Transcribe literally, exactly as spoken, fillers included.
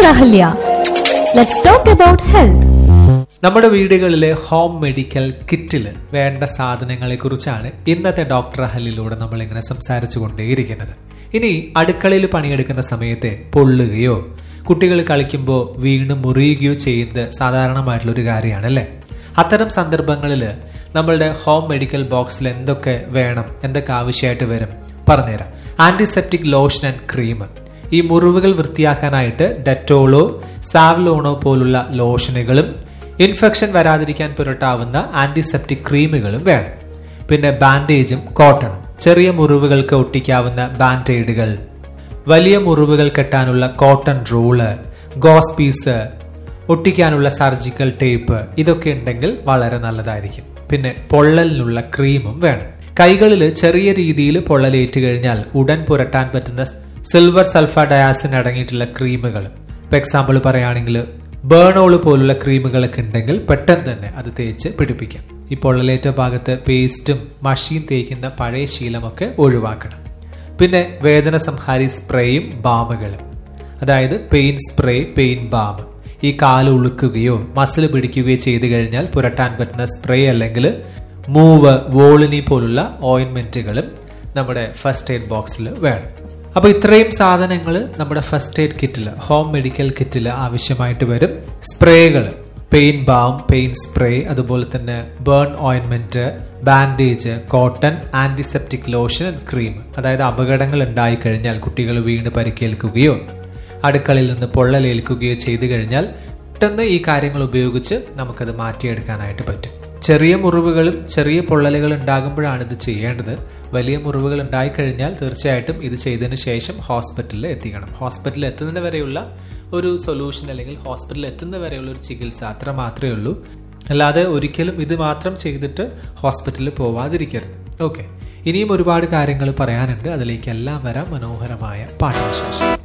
Ahalya. Let's talk about health. നമ്മുടെ വീടുകളിലെ home medical കിറ്റിൽ വേണ്ട സാധനങ്ങളെ കുറിച്ചാണ് ഇന്നത്തെ ഡോക്ടർ അഹല്യയിലൂടെ നമ്മൾ ഇങ്ങനെ സംസാരിച്ചു കൊണ്ടേയിരിക്കുന്നത്. ഇനി അടുക്കളയിൽ പണിയെടുക്കുന്ന സമയത്ത് പൊള്ളുകയോ കുട്ടികൾ കളിക്കുമ്പോൾ വീണ് മുറിയുകയോ ചെയ്യുന്നത് സാധാരണമായിട്ടുള്ള ഒരു കാര്യമാണ് അല്ലേ? അത്തരം സന്ദർഭങ്ങളിൽ നമ്മളുടെ ഹോം മെഡിക്കൽ ബോക്സിൽ എന്തൊക്കെ വേണം, എന്തൊക്കെ ആവശ്യമായിട്ട് വരും പറഞ്ഞുതരാം. Antiseptic lotion and cream. ഈ മുറിവുകൾ വൃത്തിയാക്കാനായിട്ട് ഡെറ്റോളോ സാവ്ലോണോ പോലുള്ള ലോഷനുകളും ഇൻഫെക്ഷൻ വരാതിരിക്കാൻ പുരട്ടാവുന്ന ആന്റിസെപ്റ്റിക് ക്രീമുകളും വേണം. പിന്നെ ബാൻഡേജും കോട്ടണും. ചെറിയ മുറിവുകൾക്ക് ഒട്ടിക്കാവുന്ന ബാൻഡേഡുകൾ, വലിയ മുറിവുകൾ കെട്ടാനുള്ള cotton role, goes piece, ഒട്ടിക്കാനുള്ള surgical tape, ഇതൊക്കെ ഉണ്ടെങ്കിൽ വളരെ നല്ലതായിരിക്കും. പിന്നെ പൊള്ളലിനുള്ള ക്രീമും വേണം. കൈകളിൽ ചെറിയ രീതിയിൽ പൊള്ളലേറ്റ് കഴിഞ്ഞാൽ ഉടൻ പുരട്ടാൻ പറ്റുന്ന സിൽവർ സൾഫ ഡയാസിൻ അടങ്ങിയിട്ടുള്ള ക്രീമുകൾ, ഇപ്പൊ എക്സാമ്പിൾ പറയുകയാണെങ്കിൽ ബേണോള് പോലുള്ള ക്രീമുകളൊക്കെ ഉണ്ടെങ്കിൽ പെട്ടെന്ന് തന്നെ അത് തേച്ച് പിടിപ്പിക്കാം. ഈ പൊള്ളലേറ്റ ഭാഗത്ത് പേസ്റ്റും മഷിയും തേക്കുന്ന പഴയ ശീലമൊക്കെ ഒഴിവാക്കണം. പിന്നെ വേദന സംഹാരി സ്പ്രേയും ബാമുകളും, അതായത് പെയിൻ സ്പ്രേ, പെയിൻ ബാം. ഈ കാല് ഉളുക്കുകയോ മസിൽ പിടിക്കുകയോ ചെയ്തു കഴിഞ്ഞാൽ പുരട്ടാൻ പറ്റുന്ന സ്പ്രേ അല്ലെങ്കിൽ മൂവ്, വോളിനി പോലുള്ള ഓയിൻമെന്റുകളും നമ്മുടെ ഫസ്റ്റ് എയ്ഡ് ബോക്സിൽ വേണം. അപ്പൊ ഇത്രയും സാധനങ്ങൾ നമ്മുടെ ഫസ്റ്റ് എയ്ഡ് കിറ്റിൽ, ഹോം മെഡിക്കൽ കിറ്റിൽ ആവശ്യമായിട്ട് വരും. സ്പ്രേകൾ, പെയിൻ ബാം, പെയിൻ സ്പ്രേ, അതുപോലെ തന്നെ burn ഓയിൻമെന്റ്, bandage, cotton, antiseptic lotion, cream. അതായത് അപകടങ്ങൾ ഉണ്ടായിക്കഴിഞ്ഞാൽ കുട്ടികൾ വീണ് പരിക്കേൽക്കുകയോ അടുക്കളയിൽ നിന്ന് പൊള്ളലേൽക്കുകയോ ചെയ്തു കഴിഞ്ഞാൽ പെട്ടെന്ന് ഈ കാര്യങ്ങൾ ഉപയോഗിച്ച് നമുക്കത് മാറ്റിയെടുക്കാനായിട്ട് പറ്റും. ചെറിയ മുറിവുകളും ചെറിയ പൊള്ളലുകൾ ഉണ്ടാകുമ്പോഴാണ് ഇത് ചെയ്യേണ്ടത്. വലിയ മുറിവുകൾ ഉണ്ടായിക്കഴിഞ്ഞാൽ തീർച്ചയായിട്ടും ഇത് ചെയ്തതിന് ശേഷം ഹോസ്പിറ്റലിൽ എത്തിക്കണം. ഹോസ്പിറ്റലിൽ എത്തുന്നതിന് വരെയുള്ള ഒരു സൊല്യൂഷൻ അല്ലെങ്കിൽ ഹോസ്പിറ്റലിൽ എത്തുന്ന വരെയുള്ള ഒരു ചികിത്സ അത്ര മാത്രമേ ഉള്ളൂ. അല്ലാതെ ഒരിക്കലും ഇത് മാത്രം ചെയ്തിട്ട് ഹോസ്പിറ്റലിൽ പോവാതിരിക്കരുത്. ഓക്കെ, ഇനിയും ഒരുപാട് കാര്യങ്ങൾ പറയാനുണ്ട്. അതിലേക്കെല്ലാം വരാം മനോഹരമായ പാഠവിശേഷം.